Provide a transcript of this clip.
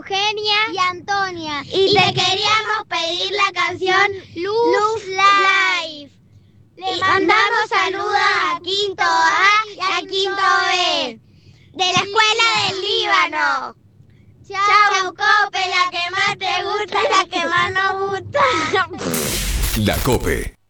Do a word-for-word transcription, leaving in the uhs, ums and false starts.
Eugenia y Antonia. Y te queríamos pedir la canción Luz Live. Le mandamos saludos a Quinto A y a Quinto B de la Escuela del Líbano. Chau, Cope, la que más te gusta y la que más nos gusta. La Cope.